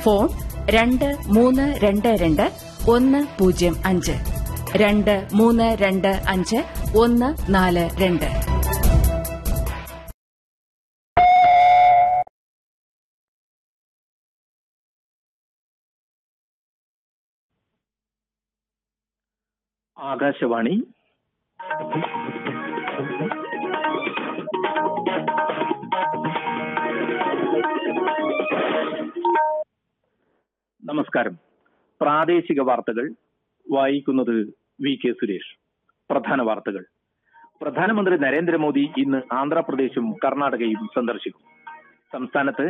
Phone 2322 105 2325 142. Akashvani നമസ്കാരം. പ്രാദേശിക വാർത്തകൾ വായിക്കുന്നത് വി കെ സുരേഷ്. പ്രധാന വാർത്തകൾ. പ്രധാനമന്ത്രി നരേന്ദ്രമോദി ഇന്ന് ആന്ധ്രാപ്രദേശും കർണാടകയും സന്ദർശിക്കും. സംസ്ഥാനത്ത്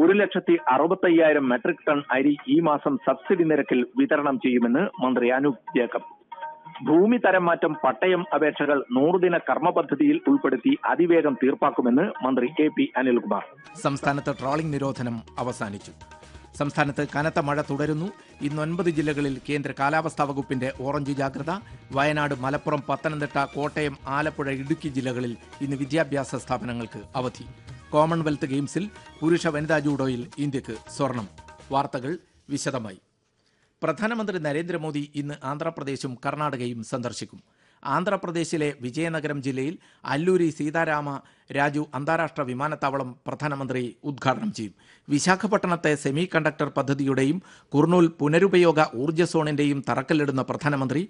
1,60,50,000 മെട്രിക് ടൺ അരി ഈ മാസം സബ്സിഡി നിരക്കിൽ വിതരണം ചെയ്യുമെന്ന് മന്ത്രി അനൂപ് ജേക്കബ്. ഭൂമി തരം മാറ്റം പട്ടയം അപേക്ഷകൾ 100 ദിന കർമ്മ പദ്ധതിയിൽ ഉൾപ്പെടുത്തി അതിവേഗം തീർപ്പാക്കുമെന്ന് മന്ത്രി AP അനിൽകുമാർ. സംസ്ഥാനത്ത് ട്രോളിംഗ് നിരോധനം അവസാനിച്ചു. സംസ്ഥാനത്ത് കനത്ത മഴ തുടരുന്നു. ഇന്ന് 9 ജില്ലകളിൽ കേന്ദ്ര കാലാവസ്ഥാ വകുപ്പിന്റെ ഓറഞ്ച് ജാഗ്രത. വയനാട്, മലപ്പുറം, പത്തനംതിട്ട, കോട്ടയം, ആലപ്പുഴ, ഇടുക്കി ജില്ലകളിൽ ഇന്ന് വിദ്യാഭ്യാസ സ്ഥാപനങ്ങൾക്ക് അവധി. കോമൺവെൽത്ത് ഗെയിംസിൽ പുരുഷ വനിതാ ജൂഡോയിൽ ഇന്ത്യക്ക് സ്വർണം. വാർത്തകൾ വിശദമായി. പ്രധാനമന്ത്രി നരേന്ദ്രമോദി ഇന്ന് ആന്ധ്രാപ്രദേശും കർണാടകയും സന്ദർശിക്കും. ആന്ധ്രാപ്രദേശിലെ വിജയനഗരം ജില്ലയിൽ അല്ലൂരി സീതാരാമ രാജു അന്താരാഷ്ട്ര വിമാനത്താവളം പ്രധാനമന്ത്രി ഉദ്ഘാടനം ചെയ്യും. വിശാഖപട്ടണത്തെ സെമി കണ്ടക്ടർ പദ്ധതിയുടെയും കുർണൂൽ പുനരുപയോഗ ഊർജ്ജ സോണിന്റെയും തറക്കല്ലിടുന്ന പ്രധാനമന്ത്രി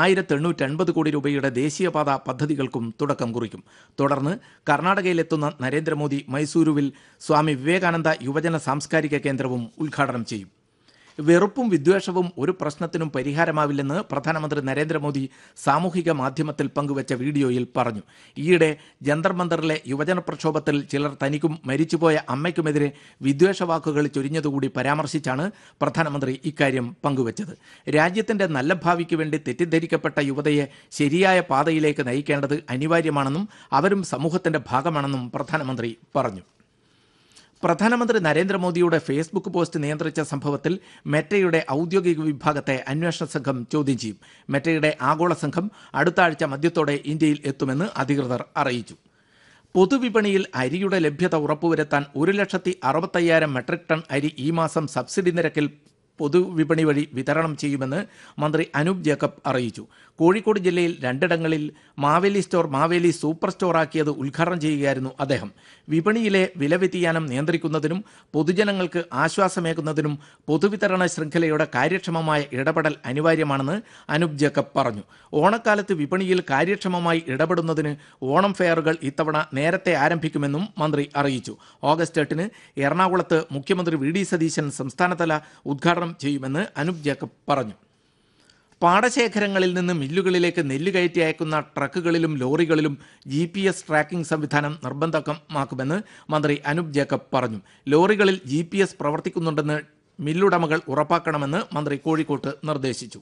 1850 കോടി രൂപയുടെ ദേശീയപാത പദ്ധതികൾക്കും തുടക്കം കുറിക്കും. തുടർന്ന് കർണാടകയിലെത്തുന്ന നരേന്ദ്രമോദി മൈസൂരുവിൽ സ്വാമി വിവേകാനന്ദ യുവജന സാംസ്കാരിക കേന്ദ്രവും ഉദ്ഘാടനം ചെയ്യും. വെറുപ്പും വിദ്വേഷവും ഒരു പ്രശ്നത്തിനും പരിഹാരമാവില്ലെന്ന് പ്രധാനമന്ത്രി നരേന്ദ്രമോദി സാമൂഹിക മാധ്യമത്തിൽ പങ്കുവച്ച വീഡിയോയിൽ പറഞ്ഞു. ഈയിടെ ജന്തർ മന്ദറിലെ യുവജന പ്രക്ഷോഭത്തിൽ ചിലർ തനിക്കും മരിച്ചുപോയ അമ്മയ്ക്കുമെതിരെ വിദ്വേഷവാക്കുകൾ ചൊരിഞ്ഞതുകൂടി പരാമർശിച്ചാണ് പ്രധാനമന്ത്രി ഇക്കാര്യം പങ്കുവച്ചത്. രാജ്യത്തിന്റെ നല്ല ഭാവിക്ക് വേണ്ടി തെറ്റിദ്ധരിക്കപ്പെട്ട യുവതയെ ശരിയായ പാതയിലേക്ക് നയിക്കേണ്ടത് അനിവാര്യമാണെന്നും അവരും സമൂഹത്തിന്റെ ഭാഗമാണെന്നും പ്രധാനമന്ത്രി പറഞ്ഞു. പ്രധാനമന്ത്രി നരേന്ദ്രമോദിയുടെ ഫേസ്ബുക്ക് പോസ്റ്റ് നിയന്ത്രിച്ച സംഭവത്തിൽ മെറ്റയുടെ ഔദ്യോഗിക വിഭാഗത്തെ അന്വേഷണ സംഘം ചോദ്യം ചെയ്യും. മെറ്റയുടെ ആഗോള സംഘം അടുത്ത ആഴ്ച മധ്യത്തോടെ ഇന്ത്യയിൽ എത്തുമെന്ന് അധികൃതർ അറിയിച്ചു. പൊതുവിപണിയിൽ അരിയുടെ ലഭ്യത ഉറപ്പുവരുത്താൻ 1,60,50,000 മെട്രിക് ടൺ അരി ഈ മാസം സബ്സിഡി നിരക്കിൽ പൊതുവിപണി വഴി വിതരണം ചെയ്യുമെന്ന് മന്ത്രി അനൂപ് ജേക്കബ് അറിയിച്ചു. കോഴിക്കോട് ജില്ലയിൽ 2ഇടങ്ങളിൽ Maveli store Maveli super store ആക്കിയത് ഉദ്ഘാടനം ചെയ്യുകയായിരുന്നു അദ്ദേഹം. വിപണിയിലെ വില വ്യതിയാനം നിയന്ത്രിക്കുന്നതിനും പൊതുജനങ്ങൾക്ക് ആശ്വാസമേകുന്നതിനും പൊതുവിതരണ ശൃംഖലയുടെ കാര്യക്ഷമമായ ഇടപെടൽ അനിവാര്യമാണെന്ന് അനൂപ് ജേക്കബ് പറഞ്ഞു. ഓണക്കാലത്ത് വിപണിയിൽ കാര്യക്ഷമമായി ഇടപെടുന്നതിന് ഓണം ഫെയറുകൾ ഇത്തവണ നേരത്തെ ആരംഭിക്കുമെന്നും മന്ത്രി അറിയിച്ചു. ഓഗസ്റ്റ് 8-ന് എറണാകുളത്ത് മുഖ്യമന്ത്രി VD സതീശൻ സംസ്ഥാനതല ഉദ്ഘാടനം ചെയ്യുമെന്ന് അനൂപ് ജേക്കബ് പറഞ്ഞു. പാടശേഖരങ്ങളിൽ നിന്ന് മില്ലുകളിലേക്ക് നെല്ല് കയറ്റി അയക്കുന്ന ട്രക്കുകളിലും ലോറികളിലും GPS ട്രാക്കിംഗ് സംവിധാനം നിർബന്ധമാക്കുമെന്ന് മന്ത്രി അനൂപ് ജേക്കബ് പറഞ്ഞു. ലോറികളിൽ GPS പ്രവർത്തിക്കുന്നുണ്ടെന്ന് മില്ലുടമകൾ ഉറപ്പാക്കണമെന്ന് മന്ത്രി കോഴിക്കോട്ട് നിർദ്ദേശിച്ചു.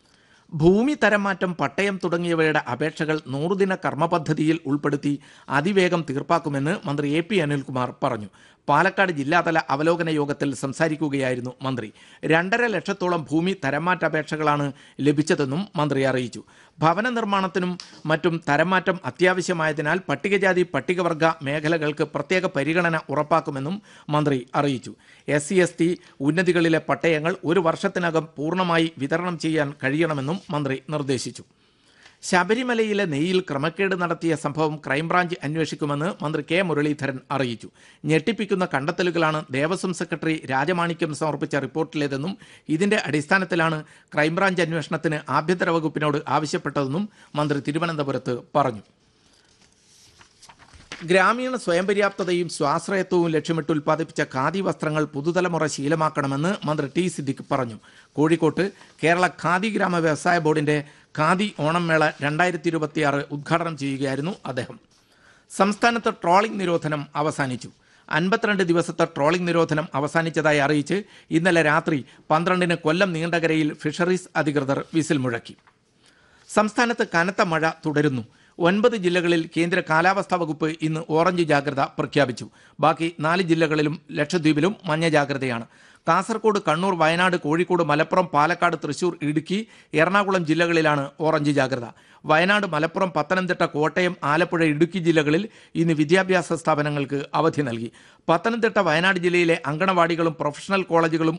ഭൂമി തരംമാറ്റം, പട്ടയം തുടങ്ങിയവയുടെ അപേക്ഷകൾ 100 ദിന കർമ്മ പദ്ധതിയിൽ ഉൾപ്പെടുത്തി അതിവേഗം തീർപ്പാക്കുമെന്ന് മന്ത്രി AP അനിൽകുമാർ പറഞ്ഞു. പാലക്കാട് ജില്ലാതല അവലോകന യോഗത്തിൽ സംസാരിക്കുകയായിരുന്നു മന്ത്രി. 2.5 ലക്ഷത്തോളം ഭൂമി തരംമാറ്റ അപേക്ഷകളാണ് ലഭിച്ചതെന്നും മന്ത്രി അറിയിച്ചു. ഭവന നിർമ്മാണത്തിനും മറ്റും തരംമാറ്റം അത്യാവശ്യമായതിനാൽ പട്ടികജാതി പട്ടികവർഗ മേഖലകൾക്ക് പ്രത്യേക പരിഗണന ഉറപ്പാക്കുമെന്നും മന്ത്രി അറിയിച്ചു. SC/ST ഉന്നതികളിലെ പട്ടയങ്ങൾ 1 വർഷത്തിനകം പൂർണ്ണമായി വിതരണം ചെയ്യാൻ കഴിയണമെന്നും മന്ത്രി നിർദ്ദേശിച്ചു. ശബരിമലയിലെ നെയ്യിൽ ക്രമക്കേട് നടത്തിയ സംഭവം ക്രൈംബ്രാഞ്ച് അന്വേഷിക്കുമെന്ന് മന്ത്രി K മുരളീധരൻ അറിയിച്ചു. ഞെട്ടിപ്പിക്കുന്ന കണ്ടെത്തലുകളാണ് ദേവസ്വം സെക്രട്ടറി രാജമാണിക്യം സമർപ്പിച്ച റിപ്പോർട്ടിലേതെന്നും ഇതിന്റെ അടിസ്ഥാനത്തിലാണ് ക്രൈംബ്രാഞ്ച് അന്വേഷണത്തിന് ആഭ്യന്തര വകുപ്പിനോട് ആവശ്യപ്പെട്ടതെന്നും മന്ത്രി തിരുവനന്തപുരത്ത് പറഞ്ഞു. ഗ്രാമീണ സ്വയം പര്യാപ്തതയും സ്വാശ്രയത്വവും ലക്ഷ്യമിട്ട് ഉൽപ്പാദിപ്പിച്ച ഖാദി വസ്ത്രങ്ങൾ പുതുതലമുറ ശീലമാക്കണമെന്ന് മന്ത്രി T സിദ്ദിഖ് പറഞ്ഞു. കോഴിക്കോട്ട് കേരള ഖാദി ഗ്രാമ വ്യവസായ ബോർഡിന്റെ ഖാദി ഓണം മേള 2026 ഉദ്ഘാടനം ചെയ്യുകയായിരുന്നു അദ്ദേഹം. സംസ്ഥാനത്ത് ട്രോളിംഗ് നിരോധനം അവസാനിച്ചു. 52 ദിവസത്തെ ട്രോളിംഗ് നിരോധനം അവസാനിച്ചതായി അറിയിച്ച് ഇന്നലെ രാത്രി 12-ന് കൊല്ലം നീണ്ടകരയിൽ ഫിഷറീസ് അധികൃതർ വിസിൽ മുഴക്കി. സംസ്ഥാനത്ത് കനത്ത മഴ തുടരുന്നു. 9 ജില്ലകളിൽ കേന്ദ്ര കാലാവസ്ഥാ വകുപ്പ് ഇന്ന് ഓറഞ്ച് ജാഗ്രത പ്രഖ്യാപിച്ചു. ബാക്കി 4 ജില്ലകളിലും ലക്ഷദ്വീപിലും മഞ്ഞ ജാഗ്രതയാണ്. കാസർഗോഡ്, കണ്ണൂർ, വയനാട്, കോഴിക്കോട്, മലപ്പുറം, പാലക്കാട്, തൃശൂർ, ഇടുക്കി, എറണാകുളം ജില്ലകളിലാണ് ഓറഞ്ച് ജാഗ്രത. വയനാട്, മലപ്പുറം, പത്തനംതിട്ട, കോട്ടയം, ആലപ്പുഴ, ഇടുക്കി ജില്ലകളിൽ ഇന്ന് വിദ്യാഭ്യാസ സ്ഥാപനങ്ങൾക്ക് അവധി നൽകി. പത്തനംതിട്ട, വയനാട് ജില്ലയിലെ അങ്കണവാടികളും പ്രൊഫഷണൽ കോളേജുകളും